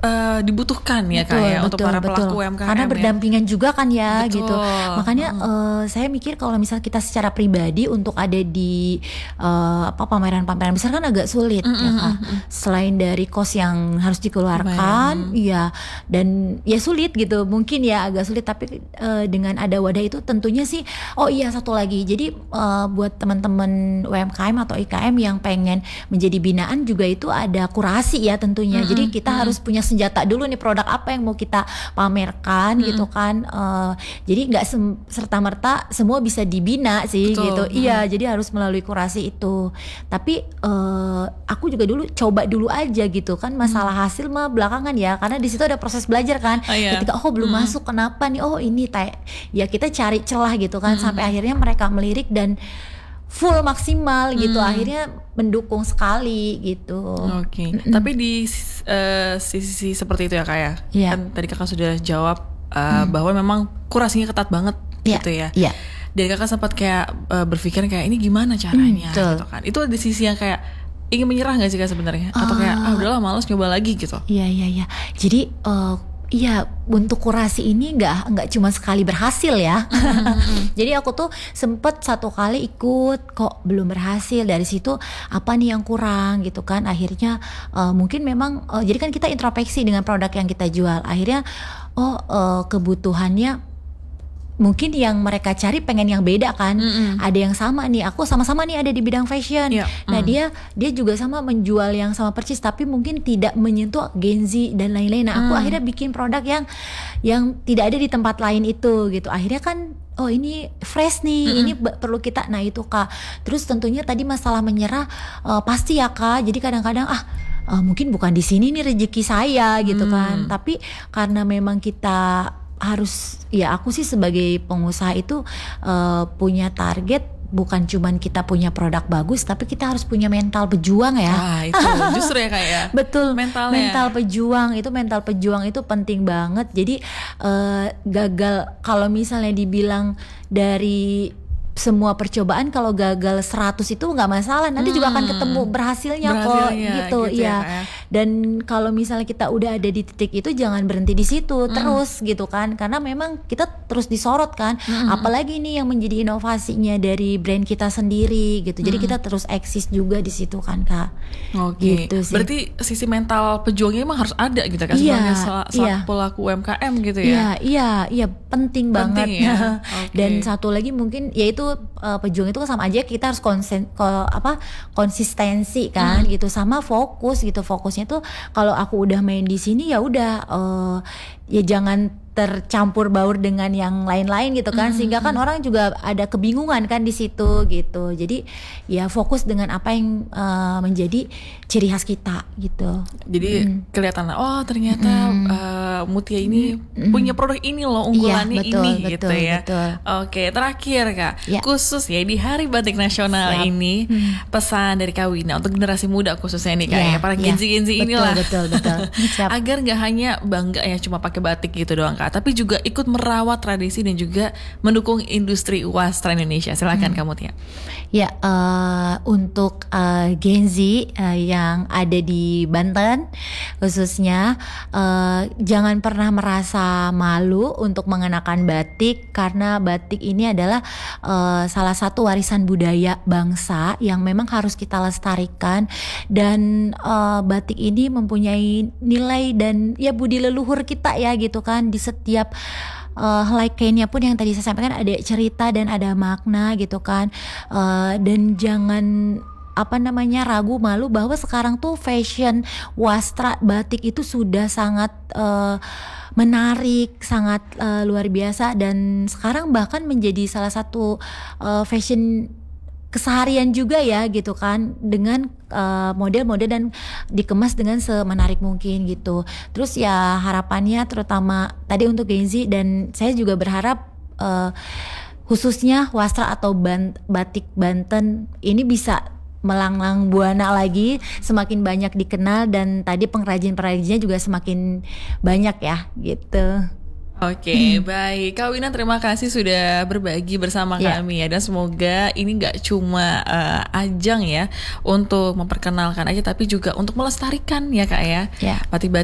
dibutuhkan ya Kak ya untuk para pelaku UMKM karena berdampingan juga kan ya gitu. Makanya saya mikir kalau misal kita secara pribadi untuk ada di pameran-pameran besar kan agak sulit ya Kak. Selain dari cost yang harus dikeluarkan, ya dan ya sulit gitu. Mungkin ya agak sulit, tapi dengan ada wadah itu tentunya sih. Oh iya, satu lagi. Jadi buat teman-teman UMKM atau IKM yang pengen menjadi binaan juga itu ada kurasi ya tentunya. Jadi kita harus punya senjata dulu nih, produk apa yang mau kita pamerkan gitu kan. Jadi nggak serta-merta semua bisa dibina sih. Betul. Gitu. Iya, jadi harus melalui kurasi itu. Tapi aku juga dulu coba dulu aja gitu kan. Masalah hasil mah belakangan ya, karena di situ ada proses belajar kan. Ketika belum masuk, kenapa nih? Oh ini ya kita cari celah gitu kan, sampai akhirnya mereka melirik dan full maksimal gitu, akhirnya mendukung sekali gitu. Tapi di sisi seperti itu ya Kak ya, kan tadi Kakak sudah jawab bahwa memang kurasinya ketat banget gitu ya. Dan Kakak sempat kayak berpikir kayak ini gimana caranya gitu kan. Itu ada sisi yang kayak ingin menyerah gak sih Kak sebenarnya? Atau kayak udahlah malas nyoba lagi gitu. Iya. Jadi iya, untuk kurasi ini nggak cuma sekali berhasil ya. Jadi aku tuh sempet satu kali ikut, kok belum berhasil. Dari situ apa nih yang kurang gitu kan. Akhirnya mungkin memang jadi kan kita introspeksi dengan produk yang kita jual. Akhirnya kebutuhannya mungkin yang mereka cari pengen yang beda kan. Ada yang sama nih, aku sama-sama nih ada di bidang fashion. Nah dia juga sama menjual yang sama persis, tapi mungkin tidak menyentuh Gen Z dan lain-lain. Nah aku akhirnya bikin produk yang tidak ada di tempat lain itu gitu. Akhirnya kan oh ini fresh nih, ini perlu kita. Nah itu Kak. Terus tentunya tadi masalah menyerah pasti ya Kak. Jadi kadang-kadang mungkin bukan di sini nih rezeki saya gitu kan. Tapi karena memang kita harus, ya aku sih sebagai pengusaha itu punya target, bukan cuman kita punya produk bagus, tapi kita harus punya mental pejuang ya. Itu justru ya Kak ya. Betul, mental pejuang itu penting banget. Jadi gagal, kalau misalnya dibilang dari semua percobaan, kalau gagal 100 itu nggak masalah, nanti juga akan ketemu berhasilnya kok gitu ya. Dan kalau misalnya kita udah ada di titik itu, jangan berhenti di situ terus gitu kan, karena memang kita terus disorot kan. Apalagi ini yang menjadi inovasinya dari brand kita sendiri gitu. Jadi kita terus eksis juga di situ kan Kak. Gitu sih. Berarti sisi mental pejuangnya emang harus ada gitu kan sebagai pelaku UMKM gitu ya. Iya, penting banget ya. Dan satu lagi mungkin yaitu pejuang itu sama aja, kita harus konsistensi kan gitu, sama fokus gitu. Fokusnya tuh kalau aku udah main di sini ya udah, ya jangan tercampur baur dengan yang lain-lain gitu kan, sehingga kan orang juga ada kebingungan kan di situ gitu. Jadi ya fokus dengan apa yang menjadi ciri khas kita gitu. Jadi kelihatan ternyata Mutia ini punya produk ini loh, unggulannya gitu ya. Oke, terakhir Kak, khusus ya di Hari Batik Nasional ini, pesan dari Kak Wina untuk generasi muda khususnya nih Kak ya, para Gen Z inilah. Betul. Agar nggak hanya bangga ya cuma pakai batik gitu doang Kak, tapi juga ikut merawat tradisi dan juga mendukung industri wastra Indonesia. Silakan kamu Tia. Ya, untuk Gen Z yang ada di Banten khususnya, jangan pernah merasa malu untuk mengenakan batik, karena batik ini adalah salah satu warisan budaya bangsa yang memang harus kita lestarikan. Dan batik ini mempunyai nilai dan ya budi leluhur kita ya gitu kan. Di setiap helai kainnya pun yang tadi saya sampaikan ada cerita dan ada makna gitu kan. Dan jangan ragu malu bahwa sekarang tuh fashion wastra batik itu sudah sangat menarik, sangat luar biasa, dan sekarang bahkan menjadi salah satu fashion keseharian juga ya gitu kan, dengan model-model dan dikemas dengan semenarik mungkin gitu. Terus ya harapannya terutama tadi untuk Gen Z, dan saya juga berharap khususnya wastra atau batik Banten ini bisa melanglang buana lagi, semakin banyak dikenal, dan tadi pengrajin-pengrajinnya juga semakin banyak ya gitu. Oke, baik. Kak Wina, terima kasih sudah berbagi bersama kami ya. Dan semoga ini gak cuma ajang ya untuk memperkenalkan aja, tapi juga untuk melestarikan ya Kak ya, batik-batik